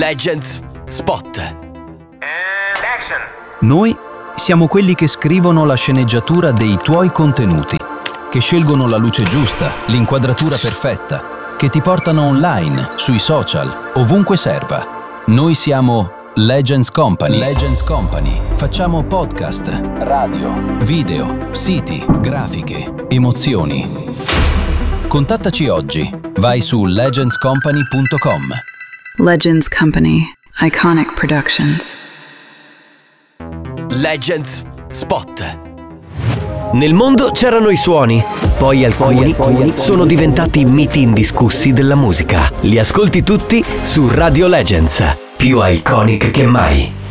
Legends Spot. Noi siamo quelli che scrivono la sceneggiatura dei tuoi contenuti, che scelgono la luce giusta, l'inquadratura perfetta, che ti portano online, sui social, ovunque serva. Noi siamo Legends Company. Legends Company. Facciamo podcast, radio, video, siti, grafiche, emozioni. Contattaci oggi. Vai su legendscompany.com. Legends Company. Iconic Productions. Legends Spot. Nel mondo c'erano i suoni, poi alcuni sono diventati miti indiscussi della musica. Li ascolti tutti su Radio Legends, più iconic che mai.